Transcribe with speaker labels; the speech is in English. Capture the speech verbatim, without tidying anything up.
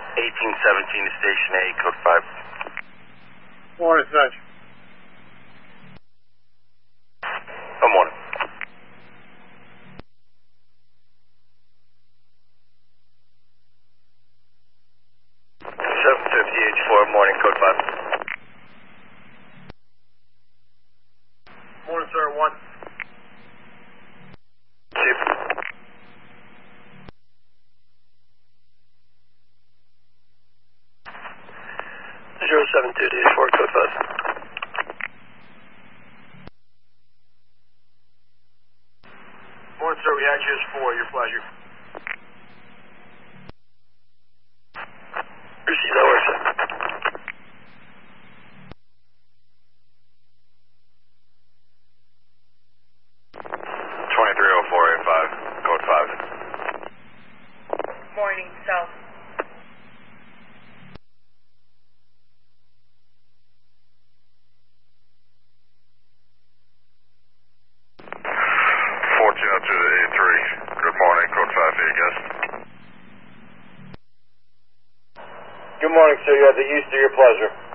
Speaker 1: eighteen seventeen to Station A, code five.
Speaker 2: Morning, Sarge.
Speaker 1: Good morning. seven fifty H four, morning, code five.
Speaker 2: Morning, sir. One.
Speaker 1: Chief. zero seven two H four, code five.
Speaker 2: Morning, sir. We had you as four. Your pleasure.
Speaker 1: Receive that word, sir. twenty-three oh four eight five, code five.
Speaker 3: Morning, South.
Speaker 1: fourteen oh two to eight three, good morning, code five for you guys.
Speaker 2: Good morning, sir. You have the East to your pleasure.